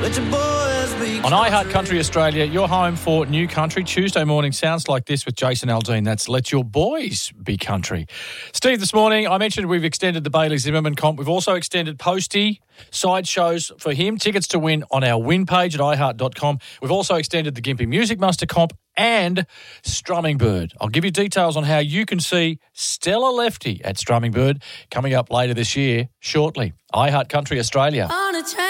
On iHeart Country Australia, you're home for New Country. Tuesday morning sounds like this with Jason Aldean. That's Let Your Boys Be Country. Steve, this morning I mentioned we've extended the Bailey Zimmerman comp. We've also extended Posty side shows for him. Tickets to win on our win page at iHeart.com. We've also extended the Gympie Music Muster comp and Strumming Bird. I'll give you details on how you can see Stella Lefty at Strumming Bird coming up later this year shortly. iHeart Country Australia.